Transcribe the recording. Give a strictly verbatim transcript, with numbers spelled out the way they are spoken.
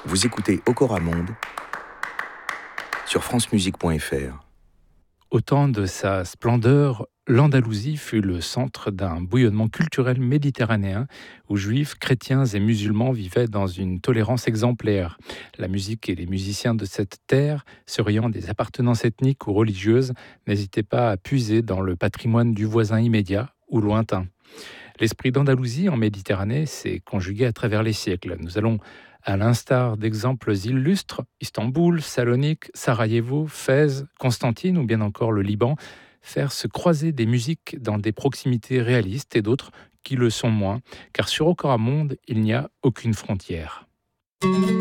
Vous écoutez Okora Monde sur francemusique point f r. Au temps de sa splendeur, l'Andalousie fut le centre d'un bouillonnement culturel méditerranéen où juifs, chrétiens et musulmans vivaient dans une tolérance exemplaire. La musique et les musiciens de cette terre, se riant des appartenances ethniques ou religieuses, n'hésitaient pas à puiser dans le patrimoine du voisin immédiat ou lointain. L'esprit d'Andalousie en Méditerranée s'est conjugué à travers les siècles. Nous allons, à l'instar d'exemples illustres, Istanbul, Salonique, Sarajevo, Fès, Constantine ou bien encore le Liban, faire se croiser des musiques dans des proximités réalistes et d'autres qui le sont moins, car sur Okora Monde, il n'y a aucune frontière.